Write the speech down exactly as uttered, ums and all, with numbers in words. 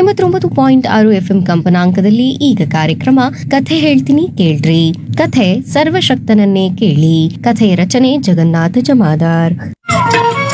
ಎಂಬತ್ತೊಂಬತ್ತು ಪಾಯಿಂಟ್ ಆರು ಎಫ್ಎಂ ಕಂಪನಾಂಕದಲ್ಲಿ ಈಗ ಕಾರ್ಯಕ್ರಮ ಕಥೆ ಹೇಳ್ತೀನಿ ಕೇಳ್ರಿ. ಕಥೆ ಸರ್ವಶಕ್ತನನ್ನೇ ಕೇಳಿ. ಕಥೆಯ ರಚನೆ ಜಗನ್ನಾಥ ಜಮಾದಾರ್.